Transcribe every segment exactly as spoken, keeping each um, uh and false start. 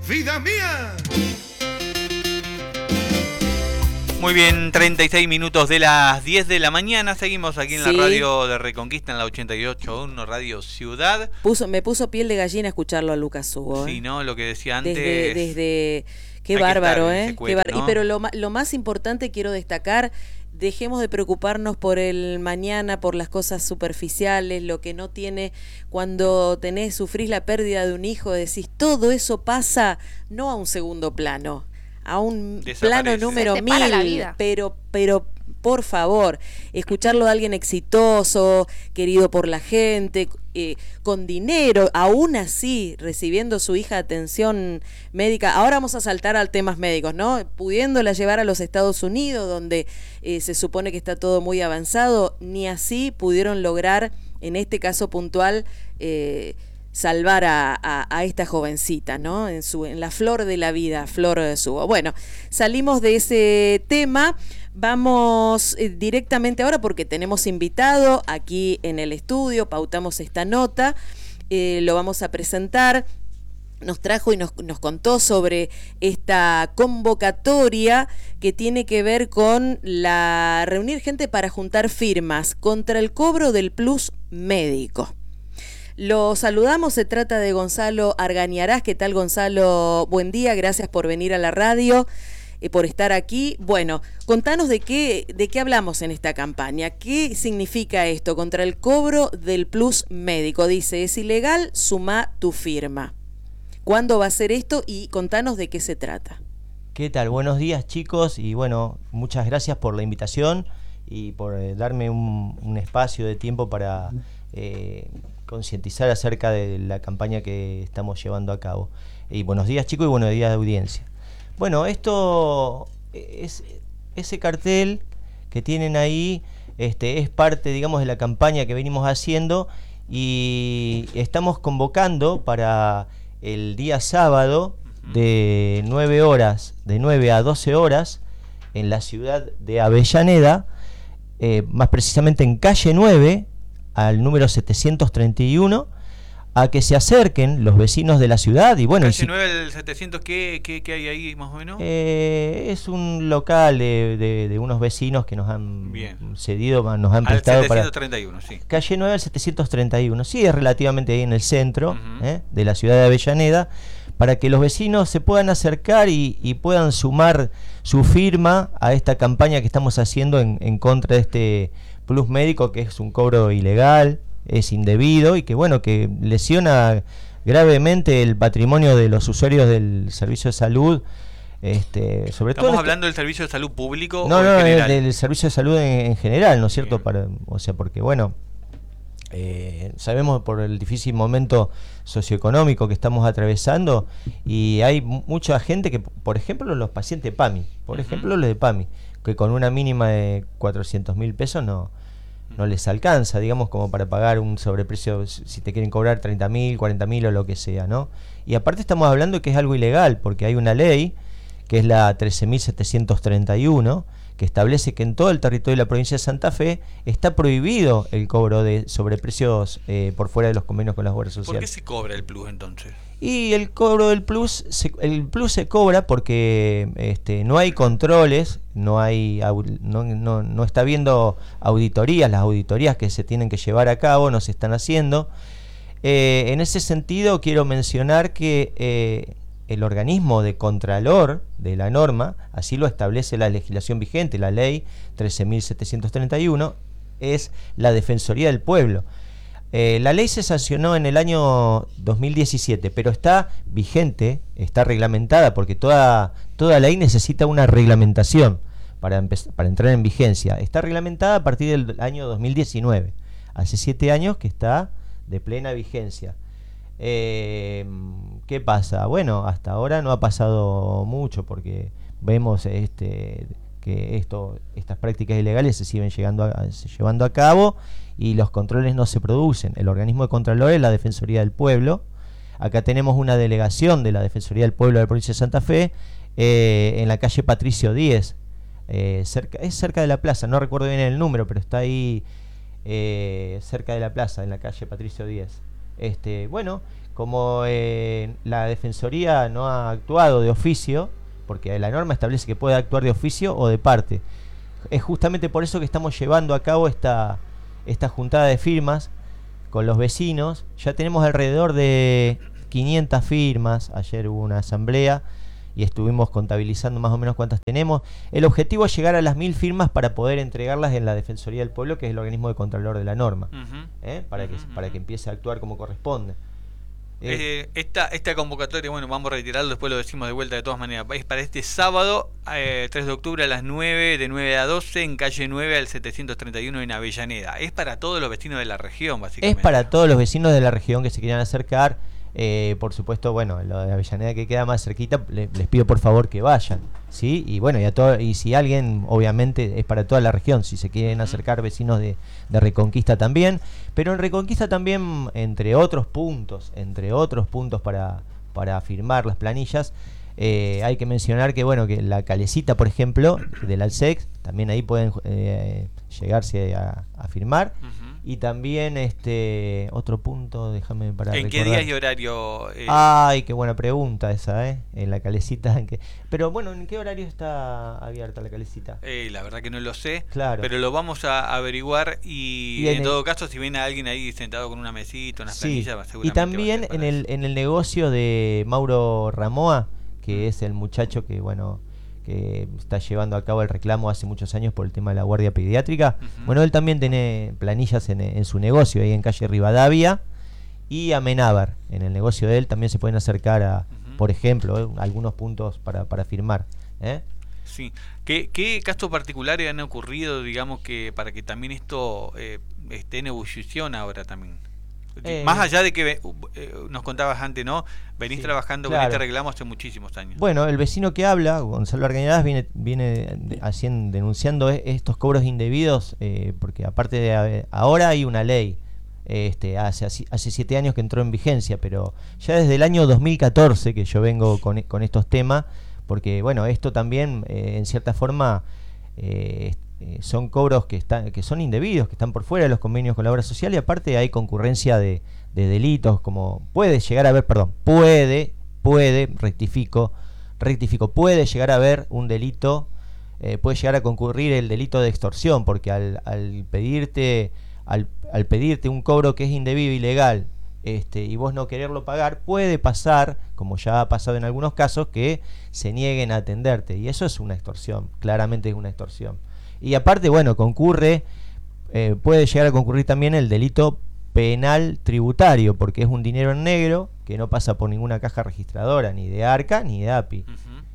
vida mía. Muy bien, treinta y seis minutos de las diez de la mañana. Seguimos aquí en Sí. la radio de Reconquista, en la ochenta y ocho punto uno, Radio Ciudad. Puso, me puso piel de gallina escucharlo a Lucas Hugo. Sí, ¿eh? ¿no? Lo que decía antes. Desde, desde qué hay que bárbaro, estar en ¿eh? ese Qué cuete, bar- ¿no? y pero lo, ma- lo más importante quiero destacar, dejemos de preocuparnos por el mañana, por las cosas superficiales, lo que no tiene. Cuando tenés, sufrís la pérdida de un hijo, decís, todo eso pasa no a un segundo plano, a un Desaparece. plano número Se te para la mil, vida. pero, pero por favor, escucharlo de alguien exitoso, querido por la gente, eh, con dinero, aún así recibiendo su hija atención médica. Ahora vamos a saltar a temas médicos, ¿no? Pudiéndola llevar a los Estados Unidos, donde eh, se supone que está todo muy avanzado, ni así pudieron lograr, en este caso puntual, eh, salvar a, a, a esta jovencita, ¿no? En su, en la flor de la vida, Flor Subo. Bueno, salimos de ese tema, vamos eh, directamente ahora porque tenemos invitado aquí en el estudio, pautamos esta nota, eh, lo vamos a presentar. Nos trajo y nos, nos contó sobre esta convocatoria que tiene que ver con la reunir gente para juntar firmas contra el cobro del plus médico. Lo saludamos, se trata de Gonzalo Argañarás. ¿Qué tal, Gonzalo? Buen día, gracias por venir a la radio, eh, por estar aquí. Bueno, contanos de qué, de qué hablamos en esta campaña. ¿Qué significa esto? Contra el cobro del plus médico. Dice, es ilegal, suma tu firma. ¿Cuándo va a ser esto? Y contanos de qué se trata. ¿Qué tal? Buenos días, chicos, y bueno, muchas gracias por la invitación y por eh, darme un, un espacio de tiempo para eh, concientizar acerca de la campaña que estamos llevando a cabo. Y buenos días, chicos, y buenos días de audiencia. Bueno, esto es ese cartel que tienen ahí, este, es parte, digamos, de la campaña que venimos haciendo y estamos convocando para el día sábado de nueve horas, de nueve a doce horas, en la ciudad de Avellaneda, eh, más precisamente en calle nueve, al número setecientos treinta y uno, a que se acerquen los vecinos de la ciudad. Y bueno, Calle y si, nueve del setecientos, ¿qué, qué, ¿qué hay ahí más o menos? eh, es un local de, de, de unos vecinos que nos han Bien. cedido, nos han Al prestado para... setecientos treinta y uno, sí. Calle nueve al setecientos treinta y uno, sí, es relativamente ahí en el centro, Uh-huh. ¿eh? de la ciudad de Avellaneda, para que los vecinos se puedan acercar y, y puedan sumar su firma a esta campaña que estamos haciendo en, en contra de este plus médico, que es un cobro ilegal, es indebido y que bueno, que lesiona gravemente el patrimonio de los usuarios del servicio de salud. Este, sobre ¿Estamos todo hablando del servicio de salud público no, o en no, general? del, del servicio de salud en, en general, ¿no es cierto? Bien. Para, o sea, porque bueno, eh, sabemos por el difícil momento socioeconómico que estamos atravesando y hay mu- mucha gente que, por ejemplo, los pacientes PAMI, por Ujú. ejemplo, los de PAMI, que con una mínima de cuatrocientos mil pesos no, no les alcanza, digamos, como para pagar un sobreprecio, si te quieren cobrar treinta mil, cuarenta mil o lo que sea, ¿no? Y aparte estamos hablando que es algo ilegal, porque hay una ley, que es la trece mil setecientos treinta y uno, que establece que en todo el territorio de la provincia de Santa Fe está prohibido el cobro de sobreprecios eh, por fuera de los convenios con las obras ¿Por qué sociales. se cobra el plus entonces? Y el cobro del plus, se, el plus se cobra porque este, no hay controles, no hay au- no, no, no está habiendo auditorías, las auditorías que se tienen que llevar a cabo no se están haciendo. Eh, en ese sentido quiero mencionar que eh, el organismo de contralor de la norma, así lo establece la legislación vigente, la ley trece mil setecientos treinta y uno, es la Defensoría del Pueblo. Eh, la ley se sancionó en el año dos mil diecisiete, pero está vigente, está reglamentada, porque toda, toda ley necesita una reglamentación para, empezar, para entrar en vigencia. Está reglamentada a partir del año dos mil diecinueve, hace siete años que está de plena vigencia. Eh, ¿Qué pasa? Bueno, hasta ahora no ha pasado mucho, porque vemos este, que esto, estas prácticas ilegales se siguen llegando a, se llevando a cabo y los controles no se producen. El organismo de contralor es la Defensoría del Pueblo. Acá tenemos una delegación de la Defensoría del Pueblo de la provincia de Santa Fe, eh, en la calle Patricio Díez, eh, cerca, es cerca de la plaza, no recuerdo bien el número, pero está ahí eh, cerca de la plaza, en la calle Patricio Díez. Este, bueno, como eh, la Defensoría no ha actuado de oficio, porque la norma establece que puede actuar de oficio o de parte, es justamente por eso que estamos llevando a cabo esta, esta juntada de firmas con los vecinos. Ya tenemos alrededor de quinientas firmas. Ayer hubo una asamblea y estuvimos contabilizando más o menos cuántas tenemos. El objetivo es llegar a las mil firmas para poder entregarlas en la Defensoría del Pueblo, que es el organismo de contralor de la norma, uh-huh. ¿eh? para, uh-huh. que, para que empiece a actuar como corresponde. Eh, esta, esta convocatoria, bueno, vamos a retirarlo, después lo decimos de vuelta de todas maneras. Es para este sábado, eh, tres de octubre a las nueve, de nueve a doce, en calle nueve al setecientos treinta y uno en Avellaneda. Es para todos los vecinos de la región, básicamente. Es para todos los vecinos de la región que se quieran acercar. Eh, por supuesto, bueno, lo de Avellaneda que queda más cerquita, le, les pido por favor que vayan, ¿sí? Y bueno, y, a todo, y si alguien, obviamente, es para toda la región, si se quieren acercar vecinos de, de Reconquista también, pero en Reconquista también, entre otros puntos, entre otros puntos para, para firmar las planillas, eh, hay que mencionar que, bueno, que la Calecita, por ejemplo, del Alsex, también ahí pueden eh, llegarse a, a firmar. Uh-huh. Y también este otro punto, déjame para ¿En recordar. qué día y horario? Eh? Ay, qué buena pregunta esa, ¿eh? En la Calecita. ¿En qué? Pero bueno, ¿en qué horario está abierta la Calecita? Eh, la verdad que no lo sé, claro. Pero lo vamos a averiguar y, y en, en todo el... caso, si viene alguien ahí sentado con una mesita, unas sí. planillas, seguramente y también en el, en el negocio de Mauro Ramoa, que es el muchacho que, bueno... que está llevando a cabo el reclamo hace muchos años por el tema de la guardia pediátrica. Uh-huh. Bueno, él también tiene planillas en, en su negocio, ahí en calle Rivadavia y Amenábar. En el negocio de él también se pueden acercar a, uh-huh. por ejemplo, eh, algunos puntos para, para firmar. ¿eh? Sí. ¿Qué, qué casos particulares han ocurrido, digamos, que para que también esto eh, esté en ebullición ahora también? Eh, Más allá de que eh, nos contabas antes, ¿no? Venís sí, trabajando claro. con este reclamo hace muchísimos años. Bueno, el vecino que habla, Gonzalo Argañarás, viene, viene de, haciendo, denunciando estos cobros indebidos, eh, porque aparte de ahora hay una ley, este, hace, hace siete años que entró en vigencia, pero ya desde el año dos mil catorce que yo vengo con, con estos temas, porque bueno, esto también eh, en cierta forma... Eh, son cobros que están que son indebidos, que están por fuera de los convenios con la obra social, y aparte hay concurrencia de, de delitos, como puede llegar a haber, perdón, puede, puede, rectifico, rectifico, puede llegar a haber un delito, eh, puede llegar a concurrir el delito de extorsión, porque al, al pedirte, al, al pedirte un cobro que es indebido, ilegal, este, y vos no quererlo pagar, puede pasar, como ya ha pasado en algunos casos, que se nieguen a atenderte, y eso es una extorsión, claramente es una extorsión. Y aparte, bueno, concurre, eh, puede llegar a concurrir también el delito penal tributario, porque es un dinero en negro que no pasa por ninguna caja registradora, ni de ARCA ni de A P I. Uh-huh.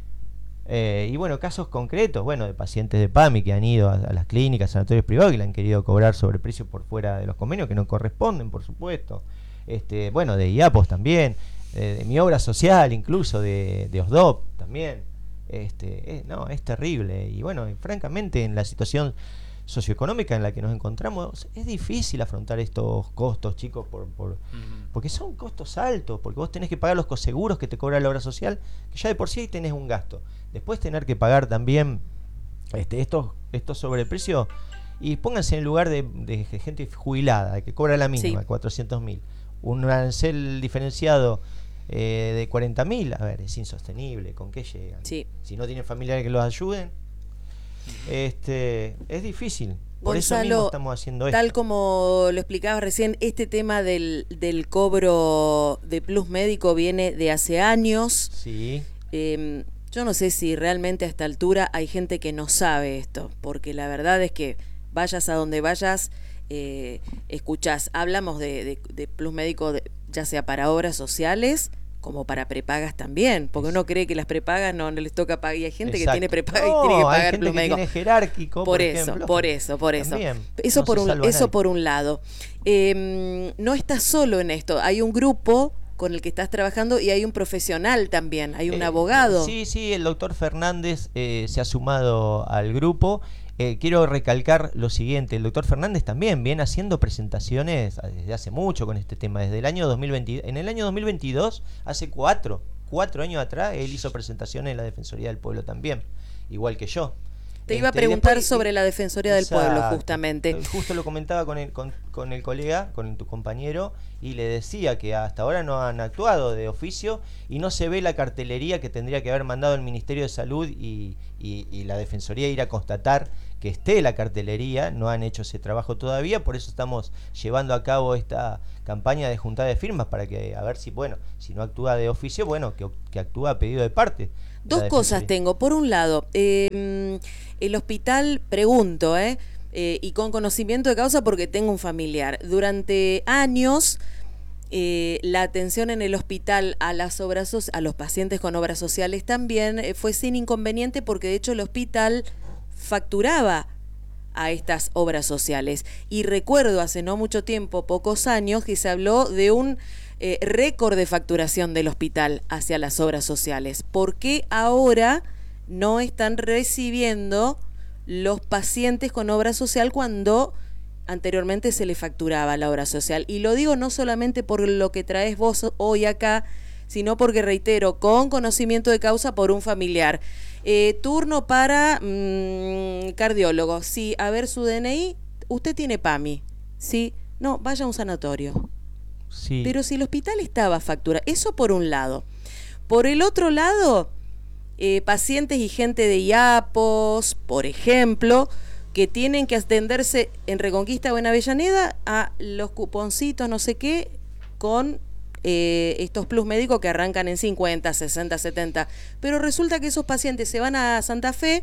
Eh, y bueno, casos concretos, bueno, de pacientes de PAMI que han ido a, a las clínicas, sanatorios privados, que le han querido cobrar sobreprecios por fuera de los convenios, que no corresponden, por supuesto. Este, bueno, de IAPOS también, eh, de mi obra social incluso, de, de OSDOP también. Este, eh, no, es terrible. Y bueno, y francamente, en la situación socioeconómica en la que nos encontramos, es difícil afrontar estos costos, chicos, por, por, uh-huh. porque son costos altos, porque vos tenés que pagar los coseguros que te cobra la obra social, que ya de por sí ahí tenés un gasto. Después tener que pagar también este, estos, estos sobreprecios. Y pónganse en el lugar de, de gente jubilada, que cobra la mínima, sí. cuatrocientos mil. Un arancel diferenciado Eh, de cuarenta mil, a ver, es insostenible. ¿Con qué llegan? Sí. Si no tienen familiares que los ayuden, uh-huh. este, es difícil. Por Gonzalo, eso mismo estamos haciendo esto. Tal como lo explicabas recién, este tema del, del cobro de plus médico viene de hace años. Sí. Eh, yo no sé si realmente a esta altura hay gente que no sabe esto, porque la verdad es que vayas a donde vayas, eh, escuchás, hablamos de, de, de plus médico, de, ya sea para obras sociales como para prepagas también, porque uno cree que las prepagas no, no les toca pagar, y hay gente Exacto. que tiene prepaga no, y tiene que pagar hay gente plus que médico. Tiene jerárquico, por, por eso, ejemplo. por eso, por eso, También, eso no por un, eso nadie. por un lado. Eh, no estás solo en esto, hay un grupo con el que estás trabajando y hay un profesional también, hay un eh, abogado. Sí, sí, el doctor Fernández eh, se ha sumado al grupo. Eh, quiero recalcar lo siguiente, el doctor Fernández también viene haciendo presentaciones desde hace mucho con este tema, desde el año dos mil veinte. En el año dos mil veintidós, hace cuatro, cuatro años atrás, él hizo presentaciones en la Defensoría del Pueblo también, igual que yo. Te Este, iba a preguntar después, sobre la Defensoría del exacto, Pueblo, justamente. Justo lo comentaba con el, con, con el colega, con tu compañero, y le decía que hasta ahora no han actuado de oficio y no se ve la cartelería que tendría que haber mandado el Ministerio de Salud y, y, y la Defensoría ir a constatar que esté la cartelería. No han hecho ese trabajo todavía, por eso estamos llevando a cabo esta campaña de juntada de firmas para que a ver si, bueno, si no actúa de oficio, bueno, que, que actúa a pedido de parte. Dos cosas tengo. Por un lado, eh, el hospital, pregunto, eh, eh, y con conocimiento de causa porque tengo un familiar. Durante años, eh, la atención en el hospital a las obras so- a los pacientes con obras sociales también eh, fue sin inconveniente, porque de hecho el hospital facturaba a estas obras sociales. Y recuerdo hace no mucho tiempo, pocos años, que se habló de un eh, récord de facturación del hospital hacia las obras sociales. ¿Por qué ahora no están recibiendo los pacientes con obra social cuando anteriormente se les facturaba la obra social? Y lo digo no solamente por lo que traes vos hoy acá, sino porque, reitero, con conocimiento de causa por un familiar. Eh, turno para mmm, cardiólogo. Sí, a ver su D N I. Usted tiene PAMI. Sí, no, vaya a un sanatorio. Sí. Pero si el hospital estaba factura, eso por un lado. Por el otro lado, eh, pacientes y gente de IAPOS, por ejemplo, que tienen que atenderse en Reconquista o en Avellaneda a los cuponcitos, no sé qué, con eh, estos plus médicos que arrancan en cincuenta, sesenta, setenta. Pero resulta que esos pacientes se van a Santa Fe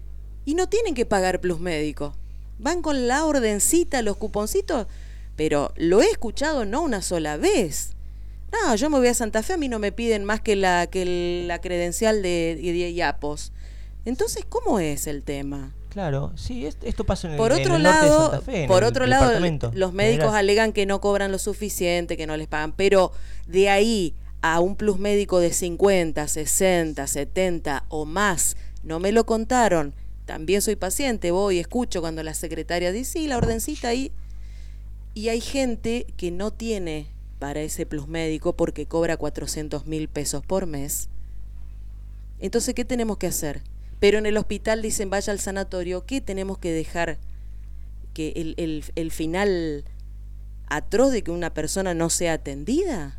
y no tienen que pagar plus médico. Van con la ordencita, los cuponcitos, pero lo he escuchado no una sola vez. No, yo me voy a Santa Fe, a mí no me piden más que la, que la credencial de, de IAPOS. Entonces, ¿cómo es el tema? Claro, sí, esto pasa en el, por otro en el lado, norte de Santa Fe, por en otro el lado, departamento los médicos general. alegan que no cobran lo suficiente, que no les pagan, pero de ahí a un plus médico de cincuenta, sesenta, setenta o más, no me lo contaron. También soy paciente, voy, escucho cuando la secretaria dice, sí, la ordencita ahí. Y hay gente que no tiene para ese plus médico porque cobra cuatrocientos mil pesos por mes. Entonces, ¿qué tenemos que hacer? Pero en el hospital dicen vaya al sanatorio. ¿Qué tenemos que dejar? ¿Que el, el, el final atroz de que una persona no sea atendida?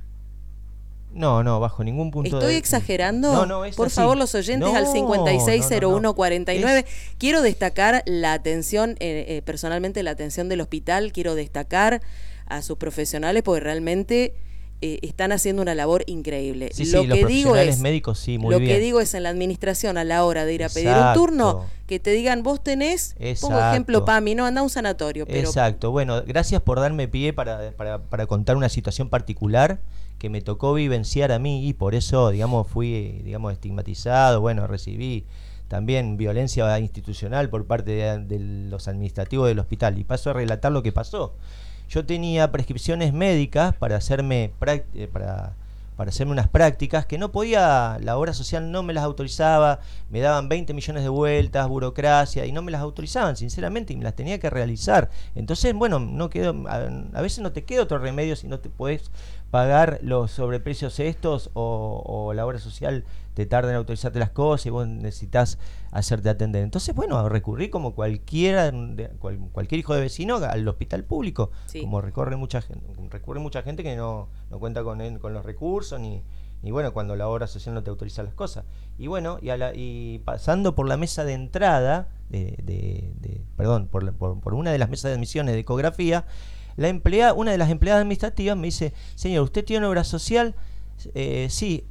No, no, bajo ningún punto ¿Estoy de... exagerando? No, no, es Por así. favor, los oyentes No, al cincuenta y seis cero uno no, no, no. cuarenta y nueve. Es... Quiero destacar la atención, eh, eh, personalmente la atención del hospital, quiero destacar a sus profesionales porque realmente eh, están haciendo una labor increíble. Sí, lo sí, que los digo profesionales es, médicos, sí, muy lo bien. que digo es en la administración a la hora de ir a pedir Exacto. un turno, que te digan vos tenés, Exacto. pongo ejemplo PAMI, no, anda a un sanatorio. Pero... Exacto, bueno, gracias por darme pie para, para, para contar una situación particular que me tocó vivenciar a mí y por eso, digamos, fui, digamos, estigmatizado, bueno, recibí también violencia institucional por parte de, de los administrativos del hospital. Y paso a relatar lo que pasó. Yo tenía prescripciones médicas para hacerme para, para hacerme unas prácticas que no podía, la obra social no me las autorizaba, me daban veinte millones de vueltas, burocracia, y no me las autorizaban, sinceramente, y me las tenía que realizar. Entonces, bueno, no quedó, a, a veces no te queda otro remedio si no te podés pagar los sobreprecios estos o, o la obra social te tarda en autorizarte las cosas y vos necesitas hacerte atender. Entonces, bueno, recurrí como cualquiera, cual, cualquier hijo de vecino al hospital público, sí. Como recorre mucha gente, recurre mucha gente que no, no cuenta con, con los recursos ni, ni bueno, cuando la obra social no te autoriza las cosas. Y bueno, y, a la, y pasando por la mesa de entrada, de, de, de perdón, por, por, por una de las mesas de admisiones de ecografía, la empleada, una de las empleadas administrativas me dice, señor, ¿usted tiene obra social? Eh, sí.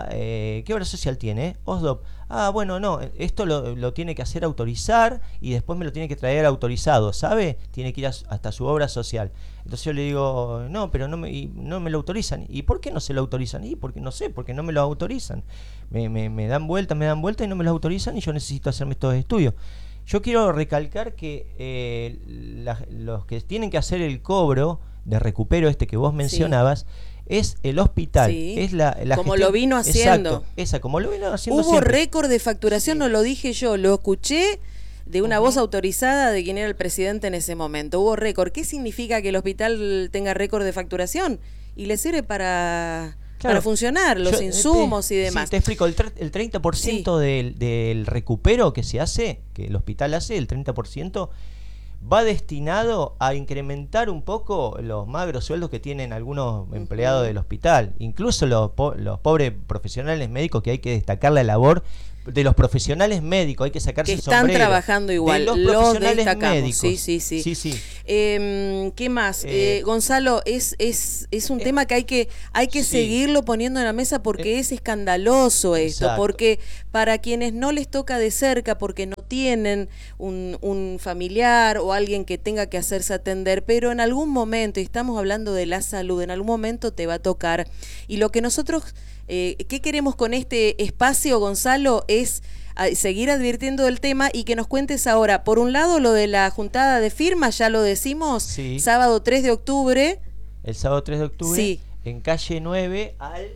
Eh, ¿Qué obra social tiene? O S D O P. Ah, bueno, no, esto lo, lo tiene que hacer autorizar y después me lo tiene que traer autorizado, ¿sabe? Tiene que ir a, hasta su obra social. Entonces yo le digo, no, pero no me, y no me lo autorizan. ¿Y por qué no se lo autorizan? Y porque no sé, porque no me lo autorizan. Me, me, me dan vuelta, me dan vuelta y no me lo autorizan y yo necesito hacerme estos estudios. Yo quiero recalcar que eh, la, los que tienen que hacer el cobro de recupero este que vos mencionabas, sí. Es el hospital, sí. Es la, la como gestión, lo vino haciendo. Exacto, esa, como lo vino haciendo Hubo siempre. récord de facturación, sí. No lo dije yo, lo escuché de una uh-huh. voz autorizada de quien era el presidente en ese momento. Hubo récord. ¿Qué significa que el hospital tenga récord de facturación? Y le sirve para para funcionar, los Yo, insumos te, y demás. Sí, te explico, el, el treinta por ciento sí. del, del recupero que se hace, que el hospital hace, el treinta por ciento, va destinado a incrementar un poco los magros sueldos que tienen algunos uh-huh. empleados del hospital, incluso los, po los pobres profesionales médicos, que hay que destacar la labor de los profesionales médicos, hay que sacarse que el están sombrero. trabajando igual, de los lo profesionales destacamos. médicos. Sí, sí, sí. sí, sí. Eh, ¿Qué más? Eh, eh, Gonzalo, es, es, es un eh, tema que hay que, hay que sí. seguirlo poniendo en la mesa porque eh, es escandaloso esto, exacto. porque para quienes no les toca de cerca, porque no tienen un, un familiar o alguien que tenga que hacerse atender, pero en algún momento, y estamos hablando de la salud, en algún momento te va a tocar. Y lo que nosotros, eh, ¿qué queremos con este espacio, Gonzalo? Es a seguir advirtiendo del tema y que nos cuentes ahora, por un lado, lo de la juntada de firmas, ya lo decimos, sí. sábado tres de octubre. El sábado tres de octubre, sí. en calle nueve al...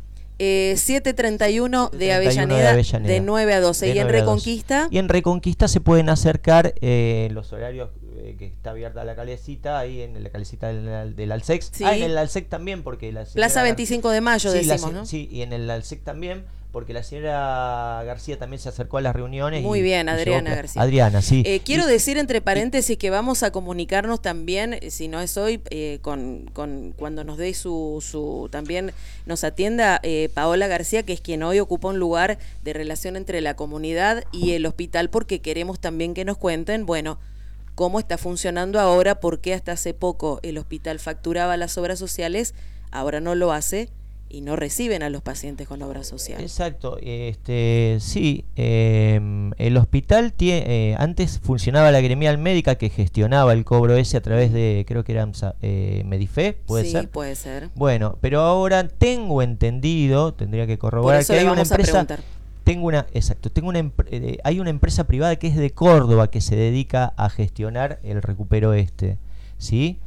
Eh, siete treinta y uno de Avellaneda, de Avellaneda, de nueve a doce. ¿Y en Reconquista? Y en Reconquista se pueden acercar eh, los horarios eh, que está abierta la calecita, ahí en la calecita del, del Alsex. Sí. Ah, en el Alsec también, porque la señora Plaza veinticinco de mayo, sí, decimos, la, ¿no? Sí, y en el Alsec también, porque la señora García también se acercó a las reuniones. Muy y, bien, y Adriana llevó, García. Adriana, sí. Eh, quiero y, decir entre paréntesis y, que vamos a comunicarnos también, si no es hoy, eh, con, con cuando nos dé su, su también nos atienda eh, Paola García, que es quien hoy ocupa un lugar de relación entre la comunidad y el hospital, porque queremos también que nos cuenten, bueno, cómo está funcionando ahora, porque hasta hace poco el hospital facturaba las obras sociales, ahora no lo hace y no reciben a los pacientes con obra social. Exacto, este sí, eh, el hospital tiene, eh, antes funcionaba la gremial médica que gestionaba el cobro ese a través de, creo que era eh, Medife, ¿puede sí, ser? Sí, puede ser. Bueno, pero ahora tengo entendido, tendría que corroborar, que hay una empresa, tengo una, exacto, tengo una, eh, hay una empresa privada que es de Córdoba que se dedica a gestionar el recupero este, ¿sí?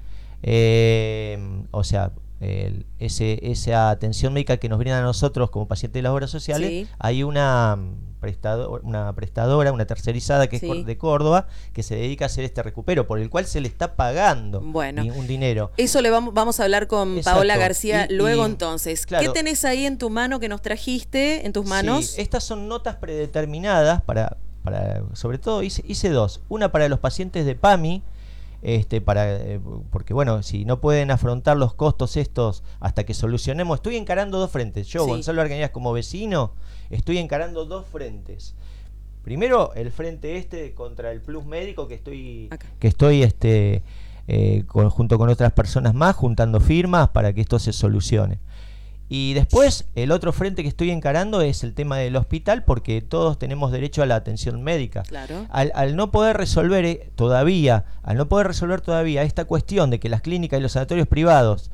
Eh, o sea, El, ese, esa atención médica que nos brindan a nosotros como pacientes de las obras sociales, sí. hay una, prestado, una prestadora, una tercerizada que sí. es de Córdoba, que se dedica a hacer este recupero, por el cual se le está pagando bueno, un dinero. Eso le vamos, vamos a hablar con Exacto. Paola García y, luego y, entonces. Claro, ¿qué tenés ahí en tu mano que nos trajiste, en tus manos? Sí, estas son notas predeterminadas para, para sobre todo hice, hice dos, una para los pacientes de PAMI, Este, para, eh, porque bueno, si no pueden afrontar los costos estos hasta que solucionemos, estoy encarando dos frentes, yo sí. Gonzalo Argañas como vecino, estoy encarando dos frentes. Primero el frente este contra el plus médico que estoy okay. que estoy este eh, con, junto con otras personas más juntando firmas para que esto se solucione. Y después el otro frente que estoy encarando es el tema del hospital, porque todos tenemos derecho a la atención médica. Claro. Al, al no poder resolver eh, todavía, al no poder resolver todavía esta cuestión de que las clínicas y los sanatorios privados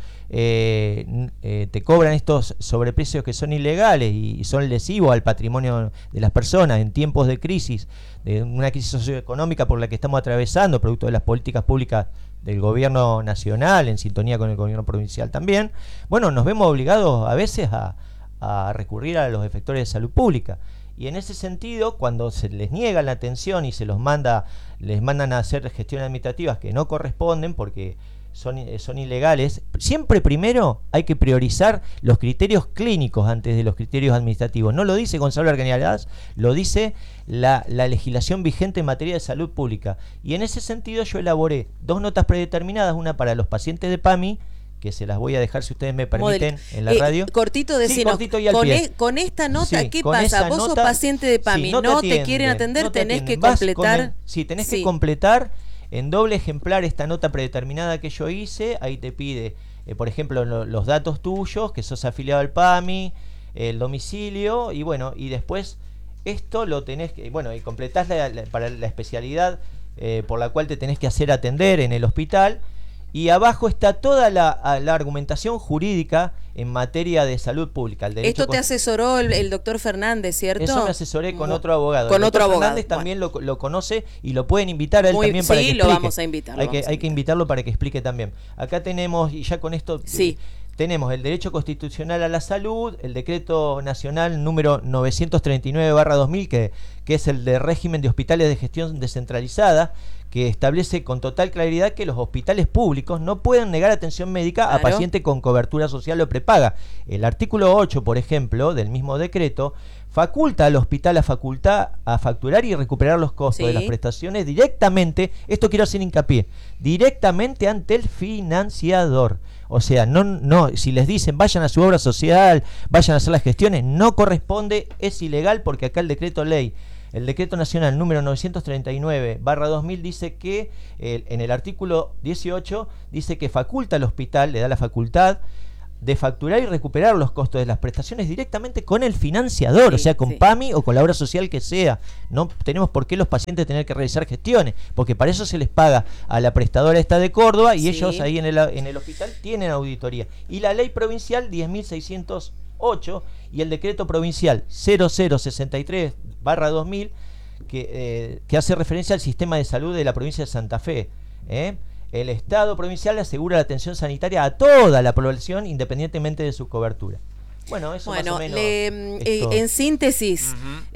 eh, eh, te cobran estos sobreprecios que son ilegales y, y son lesivos al patrimonio de las personas en tiempos de crisis, de una crisis socioeconómica por la que estamos atravesando, producto de las políticas públicas del gobierno nacional, en sintonía con el gobierno provincial también, bueno, nos vemos obligados a veces a, a recurrir a los efectores de salud pública. Y en ese sentido, cuando se les niega la atención y se los manda, les mandan a hacer gestiones administrativas que no corresponden porque son, son ilegales, siempre primero hay que priorizar los criterios clínicos antes de los criterios administrativos. No lo dice Gonzalo Argañarás, lo dice la, la legislación vigente en materia de salud pública. Y en ese sentido yo elaboré dos notas predeterminadas, una para los pacientes de PAMI, que se las voy a dejar si ustedes me permiten Model. en la eh, radio. Cortito de sí, cortito y al con, pie. e, con esta nota, sí, ¿qué pasa? Vos nota, sos paciente de PAMI, sí, no, te, no atienden, te quieren atender, no te tenés atienden. que completar. Con el, sí, tenés sí. que completar en doble ejemplar esta nota predeterminada que yo hice. Ahí te pide, eh, por ejemplo, lo, los datos tuyos, que sos afiliado al PAMI, el domicilio, y bueno, y después esto lo tenés que, bueno, y completás la, la, para la especialidad eh, por la cual te tenés que hacer atender en el hospital. Y abajo está toda la, la argumentación jurídica en materia de salud pública. El Esto te asesoró el, el doctor Fernández, ¿cierto? Eso me asesoré con otro abogado. Con el otro abogado. Fernández bueno. también lo, lo conoce y lo pueden invitar a él Muy, también para sí, que explique. lo vamos a invitar. Hay que, hay que invitarlo para que explique también. Acá tenemos, y ya con esto... Sí. Tenemos el derecho constitucional a la salud, el decreto nacional número novecientos treinta y nueve barra dos mil, que, que es el de régimen de hospitales de gestión descentralizada, que establece con total claridad que los hospitales públicos no pueden negar atención médica claro. a paciente con cobertura social o prepaga. El artículo ocho, por ejemplo, del mismo decreto, faculta al hospital a, facultad, a facturar y recuperar los costos sí. de las prestaciones directamente, esto quiero hacer hincapié, directamente ante el financiador. O sea, no, no, si les dicen vayan a su obra social, vayan a hacer las gestiones, no corresponde, es ilegal, porque acá el decreto ley, el decreto nacional número novecientos treinta y nueve barra dos mil dice que, eh, en el artículo dieciocho, dice que faculta al hospital, le da la facultad de facturar y recuperar los costos de las prestaciones directamente con el financiador, sí, o sea, con sí. PAMI o con la obra social que sea. No tenemos por qué los pacientes tener que realizar gestiones, porque para eso se les paga a la prestadora esta de Córdoba y sí. ellos ahí en el, en el hospital tienen auditoría. Y la ley provincial diez mil seiscientos ocho y el decreto provincial cero cero sesenta y tres barra dos mil que, eh, que hace referencia al sistema de salud de la provincia de Santa Fe. ¿eh? El Estado provincial asegura la atención sanitaria a toda la población independientemente de su cobertura. Bueno, eso bueno, más o menos. Le, eh, en síntesis, uh-huh.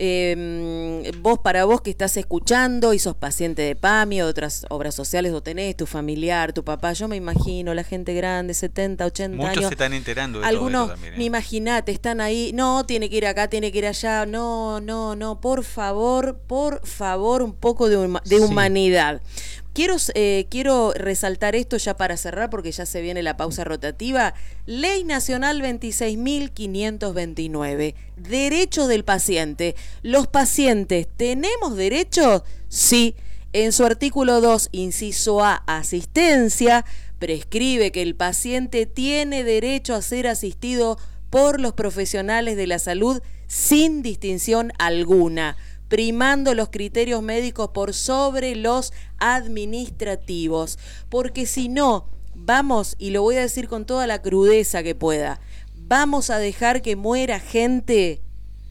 eh, vos para vos que estás escuchando y sos paciente de PAMI o de otras obras sociales o tenés tu familiar, tu papá, yo me imagino, la gente grande, setenta, ochenta Muchos años. Muchos se están enterando de algunos, todo esto también. ¿eh? Ni imaginate, están ahí, no, tiene que ir acá, tiene que ir allá, no, no, no, por favor, por favor, un poco de, huma- de sí. humanidad. Quiero, eh, quiero resaltar esto ya para cerrar porque ya se viene la pausa rotativa. Ley Nacional veintiséis mil quinientos veintinueve. Derechos del paciente. ¿Los pacientes tenemos derechos? Sí. En su artículo dos, inciso A, asistencia, prescribe que el paciente tiene derecho a ser asistido por los profesionales de la salud sin distinción alguna, primando los criterios médicos por sobre los administrativos, porque si no, vamos, y lo voy a decir con toda la crudeza que pueda, vamos a dejar que muera gente.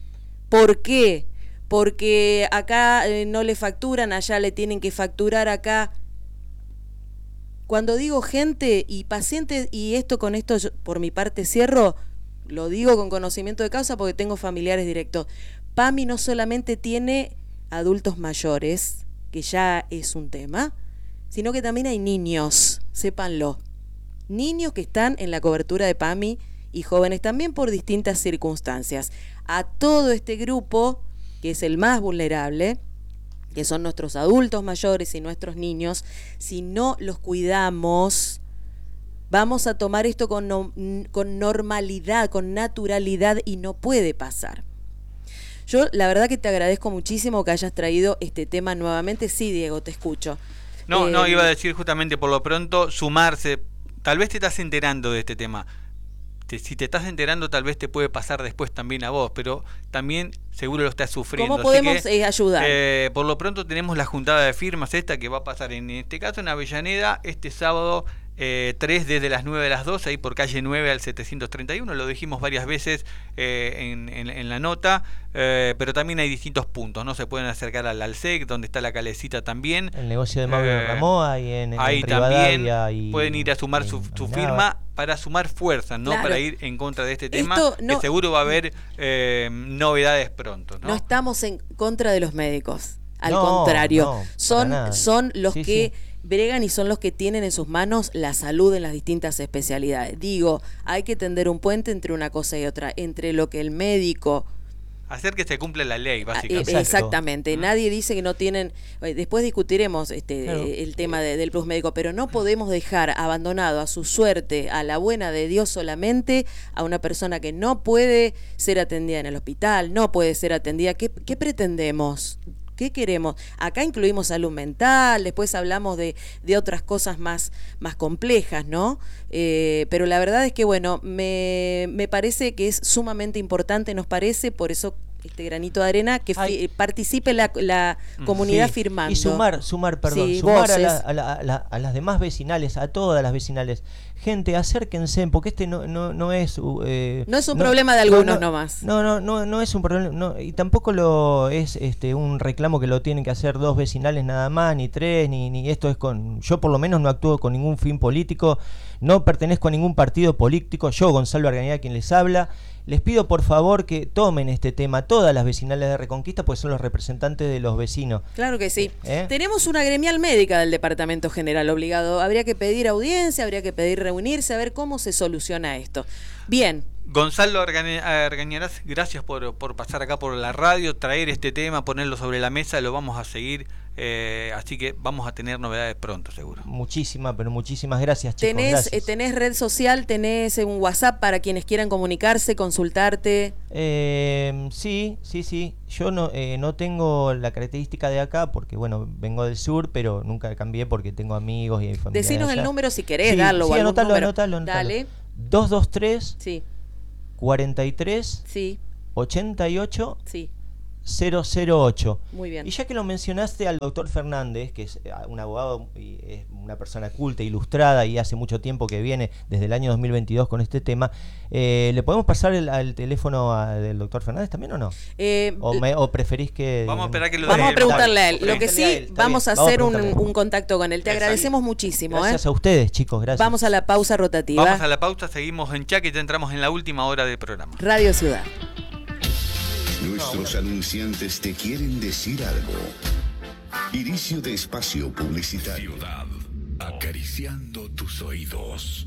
¿Por qué? Porque acá eh, no le facturan, allá le tienen que facturar acá. Cuando digo gente y pacientes, y esto con esto yo, por mi parte cierro, lo digo con conocimiento de causa porque tengo familiares directos. PAMI no solamente tiene adultos mayores, que ya es un tema, sino que también hay niños, sépanlo. Niños que están en la cobertura de PAMI y jóvenes también por distintas circunstancias. A todo este grupo, que es el más vulnerable, que son nuestros adultos mayores y nuestros niños, si no los cuidamos, vamos a tomar esto con, no, con normalidad, con naturalidad y no puede pasar. Yo la verdad que te agradezco muchísimo que hayas traído este tema nuevamente. Sí, Diego, te escucho. No, eh, no, iba a decir justamente por lo pronto sumarse. Tal vez te estás enterando de este tema. Te, si te estás enterando tal vez te puede pasar después también a vos, pero también seguro lo estás sufriendo. ¿Cómo podemos que, eh, ayudar? Eh, por lo pronto tenemos la juntada de firmas esta que va a pasar en este caso en Avellaneda este sábado Eh, tres desde las nueve a las doce, ahí por calle nueve al setecientos treinta y uno, lo dijimos varias veces eh, en, en, en la nota, eh, pero también hay distintos puntos, ¿no? Se pueden acercar al Alsec, donde está la calecita también. El negocio de Mauro eh, Ramón y en, en ahí también y pueden ir a sumar su, su firma para sumar fuerza, ¿no? Claro. Para ir en contra de este tema, no, que seguro va a haber eh, novedades pronto, ¿no? No estamos en contra de los médicos, al no, contrario, no, son, son los sí, que... Sí. bregan y son los que tienen en sus manos la salud en las distintas especialidades. Digo, hay que tender un puente entre una cosa y otra, entre lo que el médico... Hacer que se cumpla la ley, básicamente. Exactamente. ¿Mm? Nadie dice que no tienen... Después discutiremos este claro. el tema de, del plus médico, pero no podemos dejar abandonado a su suerte, a la buena de Dios solamente, a una persona que no puede ser atendida en el hospital, no puede ser atendida. ¿Qué, qué pretendemos? ¿Qué queremos? Acá incluimos salud mental, después hablamos de, de otras cosas más, más complejas, ¿no? Eh, pero la verdad es que, bueno, me, me parece que es sumamente importante, nos parece, por eso este granito de arena, que fi, participe la, la comunidad sí. firmando. Y sumar, sumar, perdón, sí, sumar a, la, a, la, a, la, a las demás vecinales, a todas las vecinales. Gente, acérquense, porque este no, no, no es... Eh, no es un no, problema de algunos no, no, nomás. No, no, no, no es un problema, no, y tampoco lo es este un reclamo que lo tienen que hacer dos vecinales nada más, ni tres, ni, ni esto es con... Yo por lo menos no actúo con ningún fin político, no pertenezco a ningún partido político, yo, Gonzalo Argañarás, quien les habla. Les pido por favor que tomen este tema, todas las vecinales de Reconquista, pues son los representantes de los vecinos. Claro que sí. ¿Eh? Tenemos una gremial médica del Departamento General obligado. Habría que pedir audiencia, habría que pedir reunirse, a ver cómo se soluciona esto. Bien. Gonzalo Argañarás, gracias por, por pasar acá por la radio, traer este tema, ponerlo sobre la mesa, lo vamos a seguir, eh, así que vamos a tener novedades pronto, seguro. Muchísimas, pero muchísimas gracias, chicos. ¿Tenés, gracias. Eh, ¿Tenés red social? ¿Tenés un WhatsApp para quienes quieran comunicarse, consultarte? Eh, sí, sí, sí. Yo no, eh, no tengo la característica de acá porque, bueno, vengo del sur, pero nunca cambié porque tengo amigos y familia. Decinos el número si querés, sí, darlo sí, o algún anotalo, número. anotalo, anotalo. Dale. dos dos tres, Sí. cuarenta y tres, Sí. ochenta y ocho, Sí. cero cero ocho. Muy bien. Y ya que lo mencionaste al doctor Fernández, que es un abogado y es una persona culta, ilustrada y hace mucho tiempo que viene desde el año dos mil veintidós con este tema, eh, ¿le podemos pasar el, el teléfono a, del doctor Fernández también o no? Eh, ¿O, me, ¿O preferís que...? Vamos a esperar que lo Vamos dé a él. preguntarle a él. Sí. Lo que sí, Está bien, vamos a vamos a hacer un, preguntarle. un contacto con él. Te Exacto. agradecemos muchísimo. Gracias ¿eh? a ustedes, chicos, gracias. Vamos a la pausa rotativa. Vamos a la pausa, seguimos en Chaque y ya entramos en la última hora del programa. Radio Ciudad. Nuestros anunciantes te quieren decir algo. Inicio de espacio publicitario. Ciudad, acariciando tus oídos.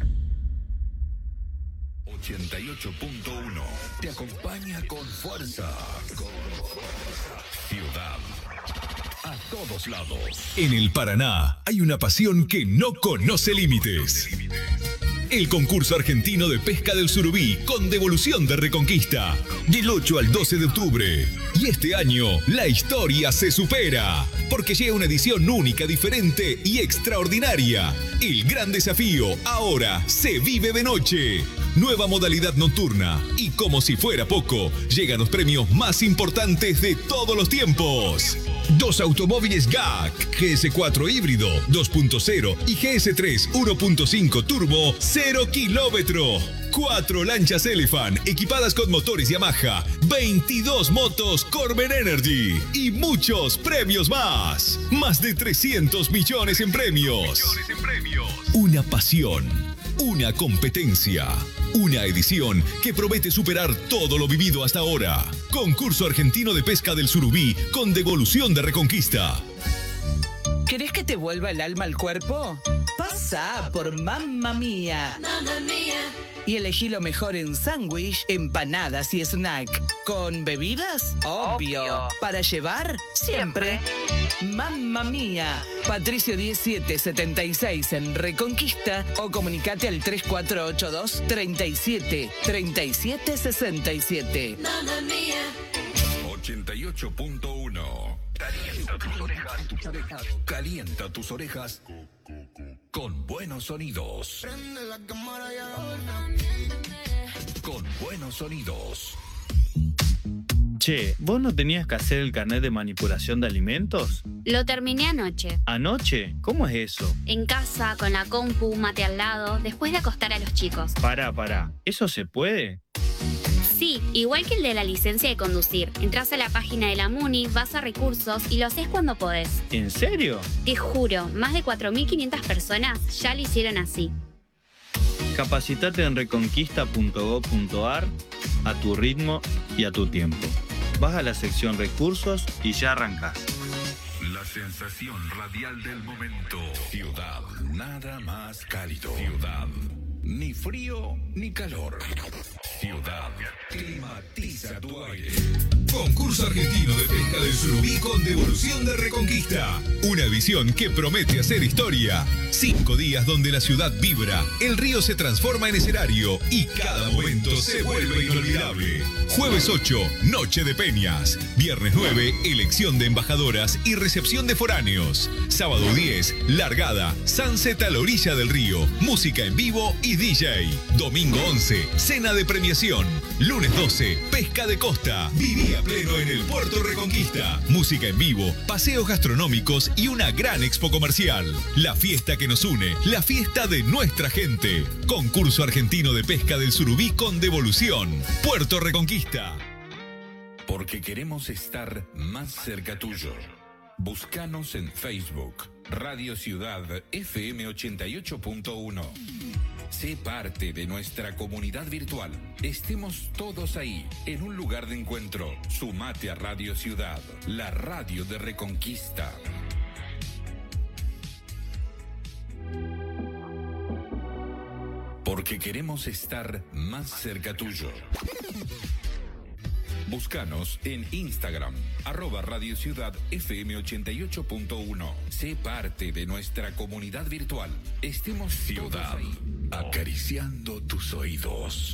ochenta y ocho punto uno te acompaña con fuerza. Con fuerza. Ciudad, a todos lados. En el Paraná hay una pasión que no conoce límites. El concurso argentino de pesca del surubí con devolución de Reconquista, del ocho al doce de octubre. Y este año la historia se supera, porque llega una edición única, diferente y extraordinaria. El gran desafío ahora se vive de noche. Nueva modalidad nocturna. Y como si fuera poco, llegan los premios más importantes de todos los tiempos. Dos automóviles G A C, G S cuatro híbrido dos punto cero y G S tres uno punto cinco turbo cero kilómetro. Cuatro lanchas Elephant equipadas con motores Yamaha, veintidós motos Corben Energy y muchos premios más. Más de trescientos millones en premios. Una pasión, una competencia, una edición que promete superar todo lo vivido hasta ahora. Concurso argentino de pesca del surubí con devolución de Reconquista. ¿Querés que te vuelva el alma al cuerpo? Pasa por Mamma Mía. Mamma Mía. Y elegí lo mejor en sándwich, empanadas y snack. ¿Con bebidas? Obvio. Obvio. ¿Para llevar? Siempre. Mamma Mía. Patricio diecisiete setenta y seis en Reconquista o comunicate al tres cuatro ocho dos, treinta y siete, treinta y siete, sesenta y siete. Mamma Mía. ochenta y ocho punto uno. Calienta tus orejas. Calienta tus orejas con buenos sonidos. Con buenos sonidos. Che, ¿vos no tenías que hacer el carnet de manipulación de alimentos? Lo terminé anoche. ¿Anoche? ¿Cómo es eso? En casa, con la compu, mate al lado, después de acostar a los chicos. Pará, pará. ¿Eso se puede? Sí, igual que el de la licencia de conducir. Entrás a la página de la MUNI, vas a recursos y lo haces cuando podés. ¿En serio? Te juro, más de cuatro mil quinientas personas ya lo hicieron así. Capacitate en reconquista punto gob punto ar a tu ritmo y a tu tiempo. Vas a la sección recursos y ya arrancás. La sensación radial del momento. Ciudad, nada más cálido. Ciudad, ni frío ni calor. Ciudad, climatiza tu aire. Concurso argentino de pesca del surubí con devolución de Reconquista. Una visión que promete hacer historia. Cinco días donde la ciudad vibra, el río se transforma en escenario y cada momento se vuelve inolvidable. Jueves ocho, Noche de Peñas. Viernes nueve, elección de embajadoras y recepción de foráneos. Sábado diez, largada, sunset a la orilla del río, música en vivo y D J. Domingo once, cena de premiación. Lunes doce, pesca de costa. Viví a pleno en el Puerto Reconquista. Música en vivo, paseos gastronómicos y una gran expo comercial. La fiesta que nos une, la fiesta de nuestra gente. Concurso argentino de pesca del surubí con devolución. Puerto Reconquista. Porque queremos estar más cerca tuyo. Búscanos en Facebook, Radio Ciudad F M ochenta y ocho punto uno. Sé parte de nuestra comunidad virtual. Estemos todos ahí, en un lugar de encuentro. Sumate a Radio Ciudad, la radio de Reconquista. Porque queremos estar más cerca tuyo. Búscanos en Instagram, arroba Radio Ciudad F M ochenta y ocho punto uno. Sé parte de nuestra comunidad virtual. Estemos Ciudad, acariciando tus oídos.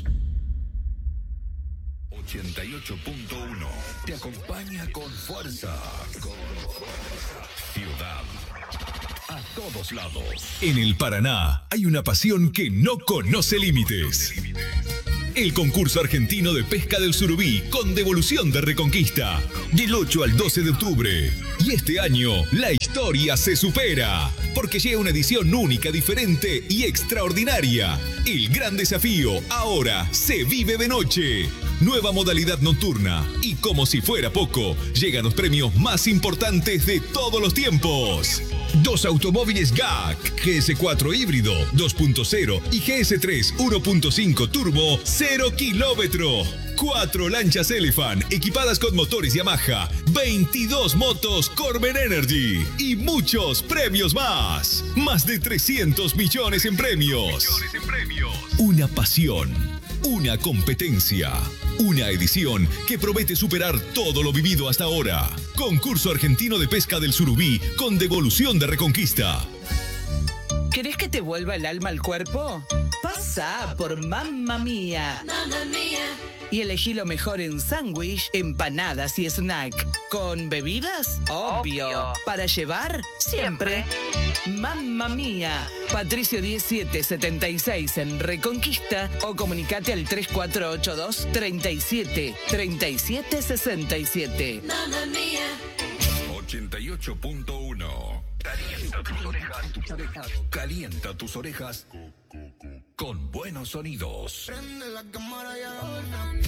ochenta y ocho punto uno te acompaña con fuerza. Con fuerza. Ciudad. A todos lados. En el Paraná hay una pasión que no conoce límites. El concurso argentino de pesca del surubí con devolución de Reconquista. Del ocho al doce de octubre. Y este año la historia se supera. Porque llega una edición única, diferente y extraordinaria. El gran desafío ahora se vive de noche. Nueva modalidad nocturna. Y como si fuera poco, llegan los premios más importantes de todos los tiempos. Dos automóviles G A C, G S cuatro híbrido dos punto cero y G S tres uno punto cinco turbo cero kilómetro. Cuatro lanchas Elephant equipadas con motores Yamaha. veintidós motos Corben Energy. Y muchos premios más. Más de trescientos millones en premios. Millones en premios. Una pasión. Una competencia. Una edición que promete superar todo lo vivido hasta ahora. Concurso Argentino de Pesca del Surubí con devolución de Reconquista. ¿Querés que te vuelva el alma al cuerpo? Pasa por Mamma Mía. Mamma Mía. Y elegí lo mejor en sándwich, empanadas y snack. ¿Con bebidas? Obvio. Obvio. ¿Para llevar? Siempre. Mamma Mía. Patricio diecisiete setenta y seis en Reconquista o comunicate al tres cuatro ocho dos, treinta y siete, treinta y siete, sesenta y siete. Mamma Mía. ochenta y ocho punto uno. Calienta tus orejas. Calienta tus orejas con buenos sonidos. Prende la cámara ya.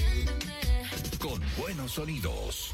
Con buenos sonidos.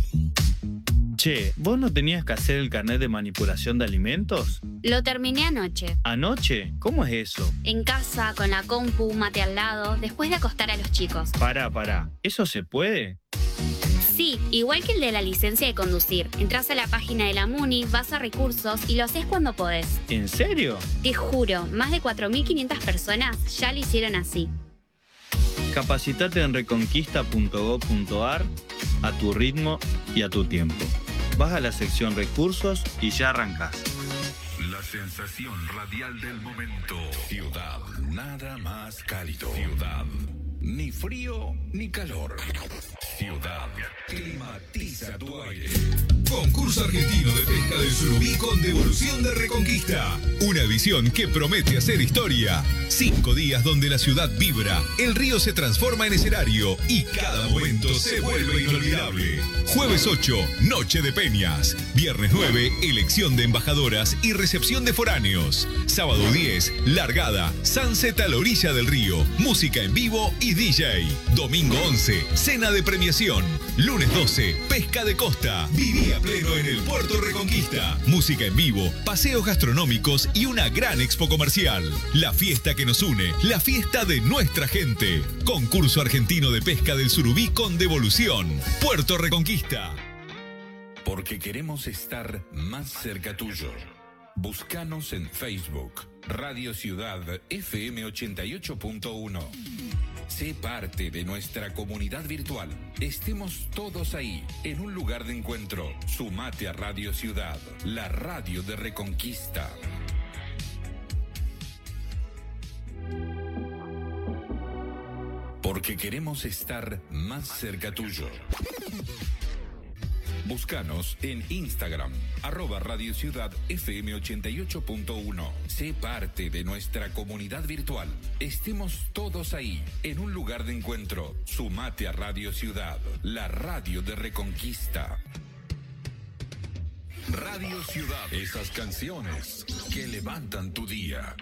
Che, ¿vos no tenías que hacer el carnet de manipulación de alimentos? Lo terminé anoche. ¿Anoche? ¿Cómo es eso? En casa, con la compu, mate al lado, después de acostar a los chicos. Pará, pará. ¿Eso se puede? Sí, igual que el de la licencia de conducir. Entrás a la página de la MUNI, vas a recursos y lo haces cuando podés. ¿En serio? Te juro, más de cuatro mil quinientas personas ya lo hicieron así. Capacitate en reconquista punto gob punto ar a tu ritmo y a tu tiempo. Vas a la sección recursos y ya arrancás. La sensación radial del momento. Ciudad, nada más cálido. Ciudad, ni frío ni calor. Ciudad, climatiza tu aire. Concurso Argentino de Pesca del Surubí con devolución de Reconquista. Una edición que promete hacer historia. Cinco días donde la ciudad vibra, el río se transforma en escenario y cada momento se vuelve inolvidable. Jueves ocho, Noche de Peñas. Viernes nueve, elección de embajadoras y recepción de foráneos. Sábado diez, largada, sunset a la orilla del río, música en vivo y D J. Domingo once, cena de premiación. Lunes doce, pesca de costa. Viví a pleno en el Puerto Reconquista. Música en vivo, paseos gastronómicos y una gran expo comercial. La fiesta que nos une, la fiesta de nuestra gente. Concurso Argentino de Pesca del Surubí con devolución. Puerto Reconquista. Porque queremos estar más cerca tuyo. Búscanos en Facebook, Radio Ciudad F M ochenta y ocho punto uno. Sé parte de nuestra comunidad virtual. Estemos todos ahí, en un lugar de encuentro. Sumate a Radio Ciudad, la radio de Reconquista. Porque queremos estar más cerca tuyo. Búscanos en Instagram, arroba Radio Ciudad F M ochenta y ocho punto uno. Sé parte de nuestra comunidad virtual. Estemos todos ahí, en un lugar de encuentro. Sumate a Radio Ciudad, la radio de Reconquista. Radio Ciudad, esas canciones que levantan tu día.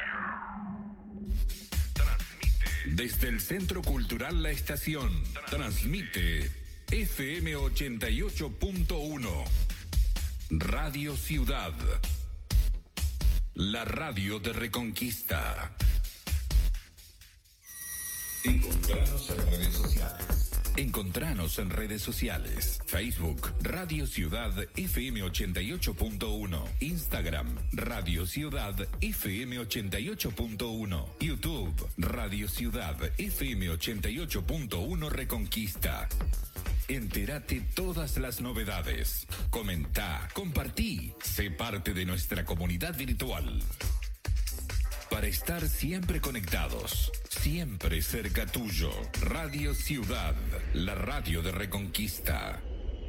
Desde el Centro Cultural La Estación, transmite F M ochenta y ocho punto uno. Radio Ciudad, la radio de Reconquista. Encontranos en redes sociales. Encontranos en redes sociales. Facebook, Radio Ciudad F M ochenta y ocho punto uno. Instagram, Radio Ciudad F M ochenta y ocho punto uno. YouTube, Radio Ciudad F M ochenta y ocho punto uno Reconquista. Entérate todas las novedades. Comentá, compartí. Sé parte de nuestra comunidad virtual. Para estar siempre conectados, siempre cerca tuyo. Radio Ciudad, la radio de Reconquista.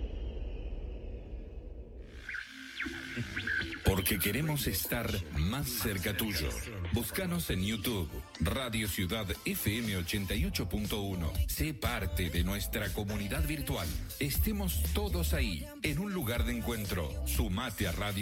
Porque queremos estar más cerca tuyo. Búscanos en YouTube, Radio Ciudad F M ochenta y ocho punto uno. Sé parte de nuestra comunidad virtual. Estemos todos ahí, en un lugar de encuentro. Sumate a Radio